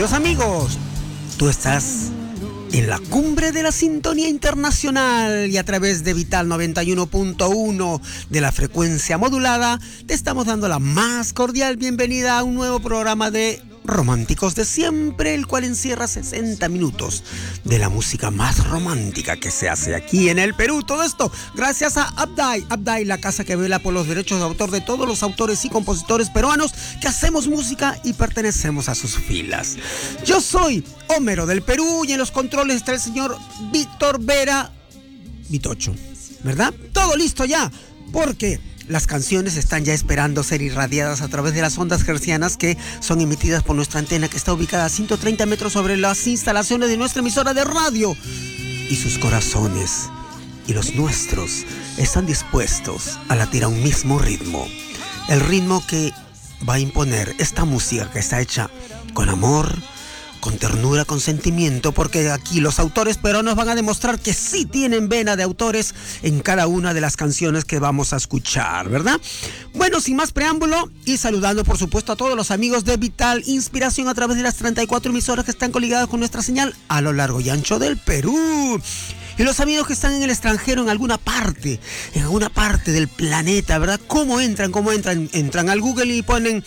Queridos amigos, tú estás en la cumbre de la sintonía internacional y a través de Vital 91.1 de la frecuencia modulada te estamos dando la más cordial bienvenida a un nuevo programa de Románticos de Siempre, el cual encierra 60 minutos de la música más romántica que se hace aquí en el Perú. Todo esto gracias a Abdai, la casa que vela por los derechos de autor de todos los autores y compositores peruanos que hacemos música y pertenecemos a sus filas. Yo soy Homero del Perú y en los controles está el señor Víctor Vera Vitocho, ¿verdad? Todo listo ya, porque las canciones están ya esperando ser irradiadas a través de las ondas hertzianas que son emitidas por nuestra antena que está ubicada a 130 metros sobre las instalaciones de nuestra emisora de radio. Y sus corazones y los nuestros están dispuestos a latir a un mismo ritmo. El ritmo que va a imponer esta música que está hecha con amor, con ternura, con sentimiento, porque aquí los autores peruanos van a demostrar que sí tienen vena de autores en cada una de las canciones que vamos a escuchar, ¿verdad? Bueno, sin más preámbulo y saludando por supuesto a todos los amigos de Vital Inspiración a través de las 34 emisoras que están coligadas con nuestra señal a lo largo y ancho del Perú. Y los amigos que están en el extranjero, en alguna parte del planeta, ¿verdad? ¿Cómo entran? Entran al Google y ponen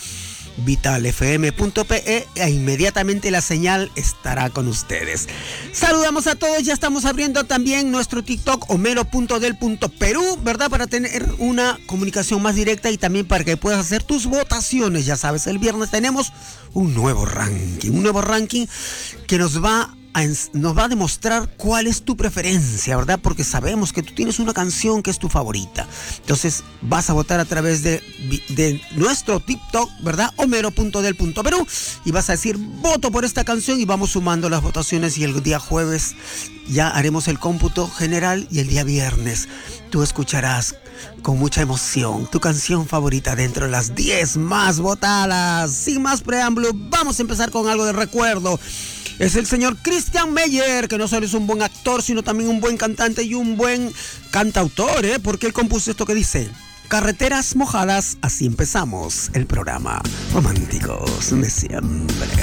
vitalfm.pe e inmediatamente la señal estará con ustedes. Saludamos a todos, ya estamos abriendo también nuestro TikTok homero.del.perú, ¿verdad? Para tener una comunicación más directa y también para que puedas hacer tus votaciones. Ya sabes, el viernes tenemos un nuevo ranking que nos va a demostrar cuál es tu preferencia, ¿verdad? Porque sabemos que tú tienes una canción que es tu favorita. Entonces vas a votar a través de nuestro TikTok, ¿verdad? homero.del.perú y vas a decir voto por esta canción y vamos sumando las votaciones y el día jueves ya haremos el cómputo general y el día viernes tú escucharás con mucha emoción tu canción favorita dentro de las 10 más votadas. Sin más preámbulo, vamos a empezar con algo de recuerdo. Es el señor Christian Meyer, que no solo es un buen actor, sino también un buen cantante y un buen cantautor, porque él compuso esto que dice: Carreteras mojadas, así empezamos el programa Románticos de Siempre.